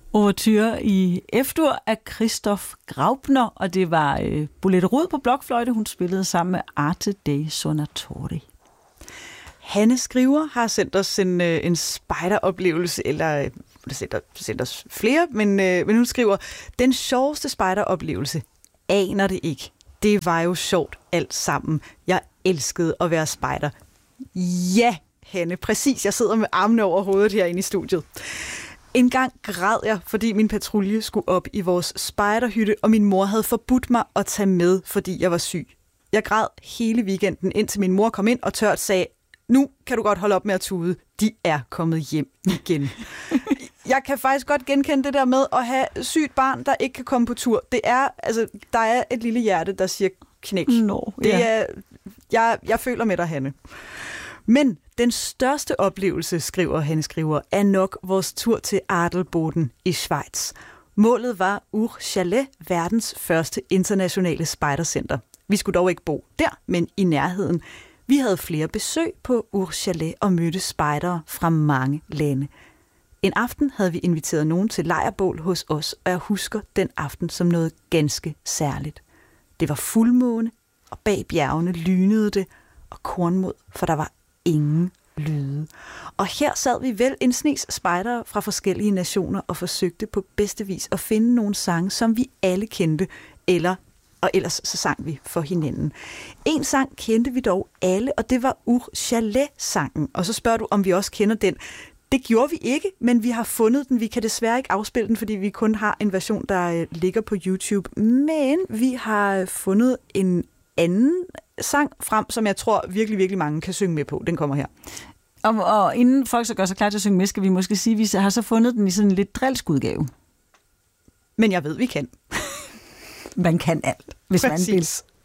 Ouverture i F-dur af Christoph Graupner, og det var Bolette Rud på blokfløjte, hun spillede sammen med Arte dei Suonatori. Hanne Skriver har sendt os en spejderoplevelse, eller sendt os flere, men hun skriver, den sjoveste spejderoplevelse, aner det ikke. Det var jo sjovt alt sammen. Jeg elskede at være spejder. Ja, Hanne, præcis. Jeg sidder med armene over hovedet herinde i studiet. En gang græd jeg, fordi min patrulje skulle op i vores spejderhytte, og min mor havde forbudt mig at tage med, fordi jeg var syg. Jeg græd hele weekenden, indtil min mor kom ind og tørt sagde, nu kan du godt holde op med at tude. De er kommet hjem igen. Jeg kan faktisk godt genkende det der med at have sygt barn, der ikke kan komme på tur. Det er, altså, der er et lille hjerte, der siger knæk. Jeg føler med dig, Hanne. Men den største oplevelse, skriver Hanne Skriver, er nok vores tur til Adelboden i Schweiz. Målet var Ur-Chalet, verdens første internationale spejdercenter. Vi skulle dog ikke bo der, men i nærheden. Vi havde flere besøg på Ur-Chalet og mødte spejdere fra mange lande. En aften havde vi inviteret nogen til lejrbål hos os, og jeg husker den aften som noget ganske særligt. Det var fuldmåne, og bag bjergene lynede det, og kornmod, for der var ingen lyde. Og her sad vi vel en snes spejdere fra forskellige nationer og forsøgte på bedste vis at finde nogle sange, som vi alle kendte, og ellers så sang vi for hinanden. En sang kendte vi dog alle, og det var Ur-Chalet-sangen. Og så spørger du, om vi også kender den. Det gjorde vi ikke, men vi har fundet den. Vi kan desværre ikke afspille den, fordi vi kun har en version, der ligger på YouTube. Men vi har fundet en anden sang frem, som jeg tror virkelig, virkelig mange kan synge med på. Den kommer her. Og inden folk så gør sig klar til at synge med, skal vi måske sige, at vi har så fundet den i sådan en lidt drilsk udgave. Men jeg ved, vi kan. Man kan alt, hvis Præcis. man vil.